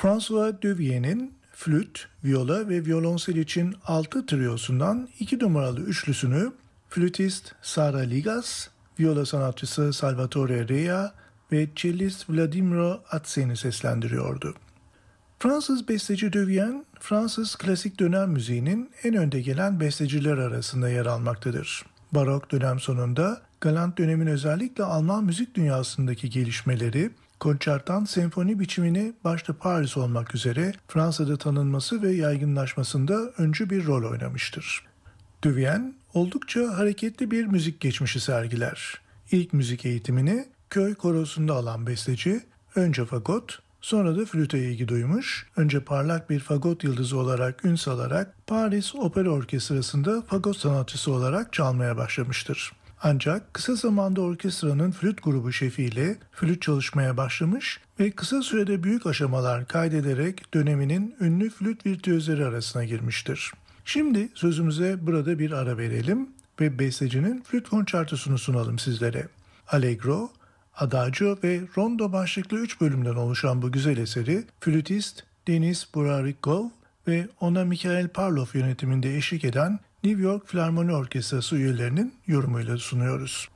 François Duvier'in flüt, viola ve violonsel için 6 triosundan 2 numaralı üçlüsünü flütist Sara Ligas, viola sanatçısı Salvatore Rea ve cellist Vladimiro Atseni seslendiriyordu. Fransız besteci Duvier, Fransız klasik dönem müziğinin en önde gelen besteciler arasında yer almaktadır. Barok dönem sonunda Galant dönemin özellikle Alman müzik dünyasındaki gelişmeleri, konçertan senfoni biçimini başta Paris olmak üzere Fransa'da tanınması ve yaygınlaşmasında öncü bir rol oynamıştır. Duvier oldukça hareketli bir müzik geçmişi sergiler. İlk müzik eğitimini köy korosunda alan besteci, önce fagot, sonra da flüte ilgi duymuş, önce parlak bir fagot yıldızı olarak ün salarak Paris Opera Orkestrası'nda fagot sanatçısı olarak çalmaya başlamıştır. Ancak kısa zamanda orkestranın flüt grubu şefiyle flüt çalışmaya başlamış ve kısa sürede büyük aşamalar kaydederek döneminin ünlü flüt virtüözleri arasına girmiştir. Şimdi sözümüze burada bir ara verelim ve bestecinin flüt konçertosunu sunalım sizlere. Allegro, Adagio ve Rondo başlıklı 3 bölümden oluşan bu güzel eseri flütist Denis Burarikov ve ona Mikhail Parlov yönetiminde eşlik eden New York Filarmoni Orkestrası üyelerinin yorumuyla sunuyoruz.